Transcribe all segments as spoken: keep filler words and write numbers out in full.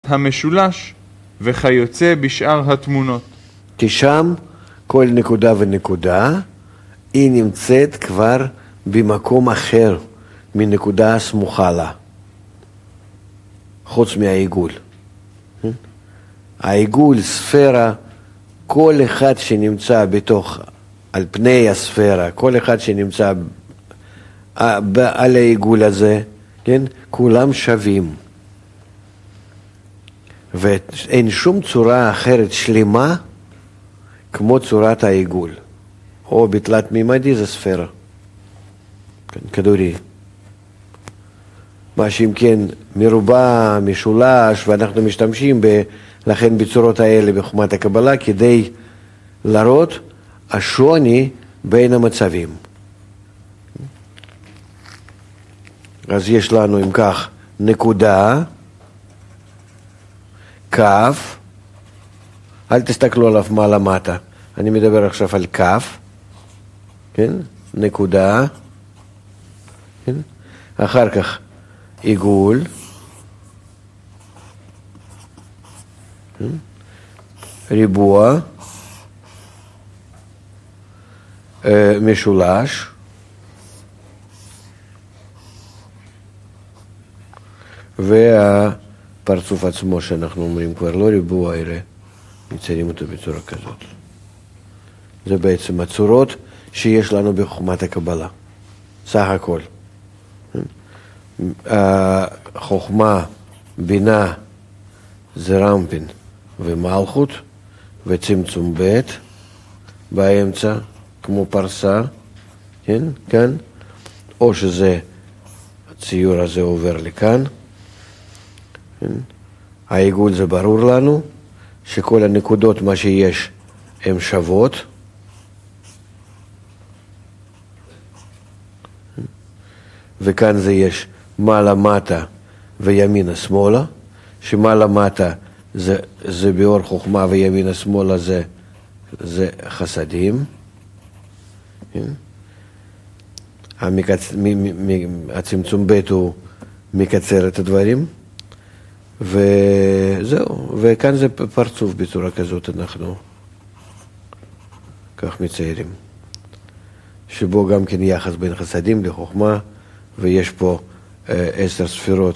המשולש וכיוצא בשאר התמונות. כי שם כל נקודה ונקודה היא נמצאת כבר במקום אחר מנקודה סמוכה לה, חוץ מהעיגול. העיגול, ספירה, כל אחד שנמצא בתוך, על פני הספירה, כל אחד שנמצא על העיגול הזה, כן? כולם שווים. ואין שום צורה אחרת שלמה כמו צורת העיגול. או בתלת מימדי זה ספירה, כן, כדורי. מה שאם כן מרובע, משולש, ואנחנו משתמשים ב, לכן בצורות האלה בחוכמת הקבלה כדי להראות השוני בין המצבים. אז יש לנו אם כך נקודה, קו, אל תסתכלו עליו מעלה מטה, אני מדבר עכשיו על קו, כן? נקודה, כן? אחר כך עיגול, כן? ריבוע, אה, משולש, והפרצוף עצמו שאנחנו אומרים כבר לא ריבוע, אלא מציירים אותו בצורה כזאת. זה בעצם הצורות שיש לנו בחוכמת הקבלה, סך הכל. חוכמה, בינה, זה רמפין ומלכות, וצמצום ב' באמצע, כמו פרסה, כן? כאן, או שזה, הציור הזה עובר לכאן. כן? העיגול זה ברור לנו, שכל הנקודות מה שיש הן שוות, וכאן זה יש מעלה מטה וימינה שמאלה, שמעלה מטה זה, זה באור חוכמה וימינה שמאלה זה, זה חסדים. כן? המקצ... מ, מ, מ, הצמצום ב' הוא מקצר את הדברים, וזהו, וכאן זה פרצוף בצורה כזאת אנחנו כך מציירים, שבו גם כן יחס בין חסדים לחוכמה, ויש פה אה, עשר ספירות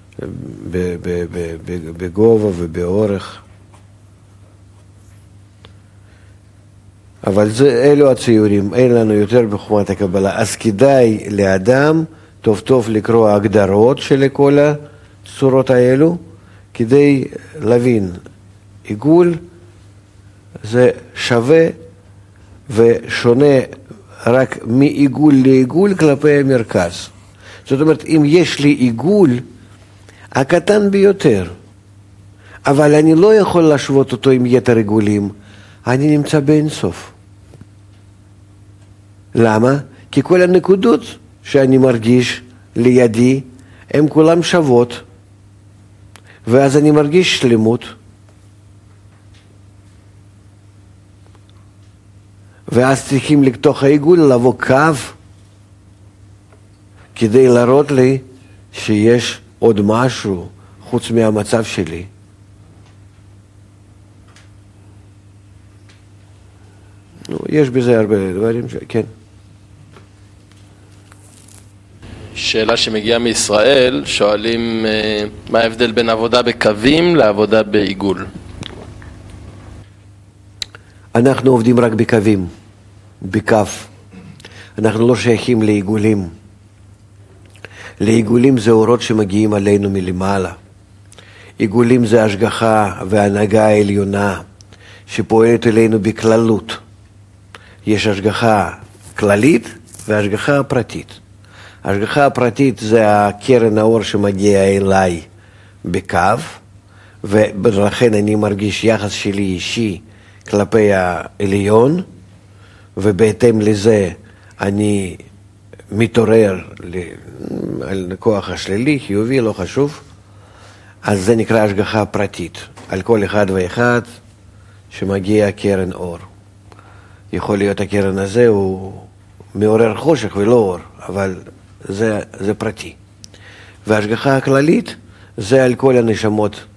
בגובה ובאורך. אבל זה, אלו הציורים, אין לנו יותר בחוכמת הקבלה. אז כדאי לאדם טוב טוב לקרוא הגדרות של כל הצורות האלו, כדי להבין. עיגול זה שווה ושונה רק מעיגול לעיגול כלפי המרכז. זאת אומרת, אם יש לי עיגול הקטן ביותר, אבל אני לא יכול להשוות אותו עם יתר עיגולים, אני נמצא באינסוף. למה? כי כל הנקודות שאני מרגיש לידי, הן כולן שוות, ואז אני מרגיש שלמות. ואז צריכים לתוך העיגול לבוא קו, כדי להראות לי שיש עוד משהו חוץ מהמצב שלי. יש בזה הרבה דברים, ש... כן. שאלה שמגיעה מישראל, שואלים מה ההבדל בין עבודה בקווים לעבודה בעיגול? אנחנו עובדים רק בקווים, בקו. אנחנו לא שייכים לעיגולים. לעיגולים זה אורות שמגיעים עלינו מלמעלה. עיגולים זה השגחה והנהגה העליונה שפועלת אלינו בכללות. יש השגחה כללית והשגחה פרטית. ההשגחה הפרטית זה הקרן האור שמגיע אליי בקו, ולכן אני מרגיש יחס שלי אישי כלפי העליון, ובהתאם לזה אני מתעורר על כוח השלילי, חיובי, לא חשוב. אז זה נקרא השגחה פרטית, על כל אחד ואחד שמגיע קרן אור. יכול להיות הקרן הזה הוא מעורר חושך ולא אור, אבל זה, זה פרטי. וההשגחה הכללית זה על כל הנשמות